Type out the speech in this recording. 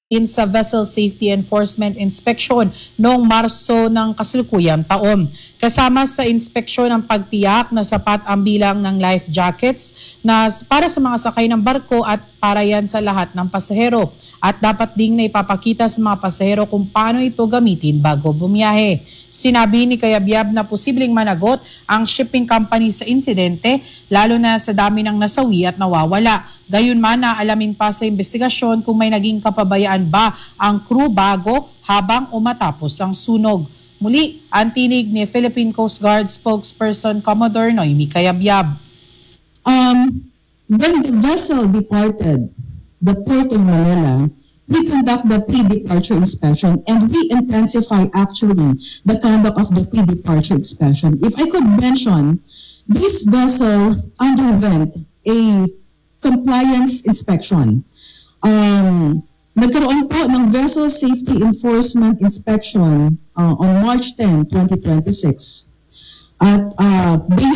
sa Vessel Safety Enforcement Inspection noong Marso ng kasalukuyang taon. Kasama sa inspeksyon ang pagtiyak na sapat ang bilang ng life jackets na para sa mga sakay ng barko at para yan sa lahat ng pasahero. At dapat ding na ipapakita sa mga pasahero kung paano ito gamitin bago bumiyahe. Sinabi ni Cayabyab na posibleng managot ang shipping company sa insidente lalo na sa dami ng nasawi at nawawala. Gayunman naalamin pa sa investigasyon kung may naging kapabayaan ba ang crew bago habang umatapos ang sunog. Muli, ang tinig ni Philippine Coast Guard spokesperson Commodore Noemi Cayabyab. When the vessel departed the Port of Manila, we conduct the pre-departure inspection and we intensify actually the conduct of the pre-departure inspection. If I could mention, this vessel underwent a compliance inspection. Nagkaroon po ng Vessel Safety Enforcement Inspection on March 10, 2026. At based